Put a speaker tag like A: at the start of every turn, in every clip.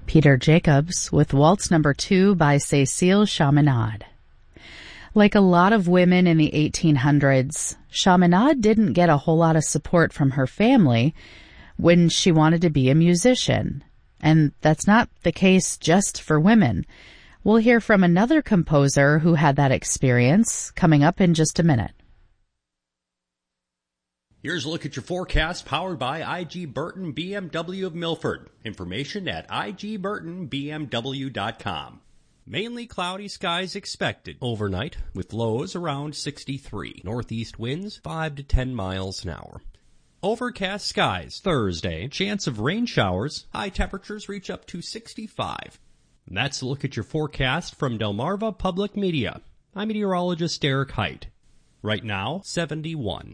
A: Peter Jacobs with Waltz Number 2 by Cécile Chaminade. Like a lot of women in the 1800s, Chaminade didn't get a whole lot of support from her family when she wanted to be a musician. And that's not the case just for women. We'll hear from another composer who had that experience coming up in just a minute.
B: Here's a look at your forecast powered by IG Burton BMW of Milford. Information at igburtonbmw.com. Mainly cloudy skies expected overnight with lows around 63. Northeast winds 5 to 10 miles an hour. Overcast skies Thursday. Chance of rain showers. High temperatures reach up to 65. And that's a look at your forecast from Delmarva Public Media. I'm meteorologist Derek Height. Right now, 71.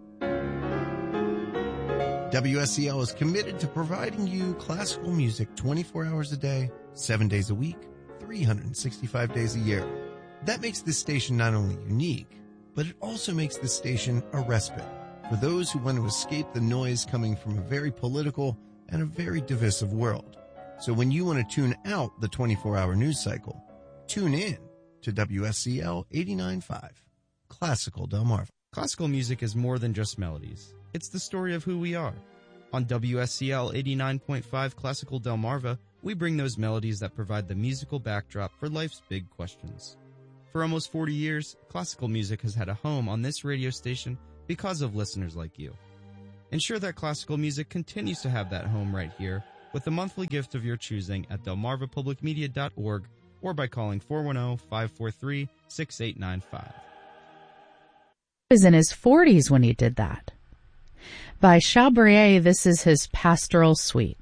C: WSCL is committed to providing you classical music 24 hours a day, 7 days a week, 365 days a year. That makes this station not only unique, but it also makes this station a respite for those who want to escape the noise coming from a very political and a very divisive world. So when you want to tune out the 24-hour news cycle, tune in to WSCL 89.5, Classical Delmarva.
D: Classical music is more than just melodies. It's the story of who we are. On WSCL 89.5 Classical Delmarva, we bring those melodies that provide the musical backdrop for life's big questions. For almost 40 years, classical music has had a home on this radio station because of listeners like you. Ensure that classical music continues to have that home right here with a monthly gift of your choosing at delmarvapublicmedia.org or by calling 410-543-6895.
A: He was in his 40s when he did that. By Chabrier, this is his Pastoral Suite.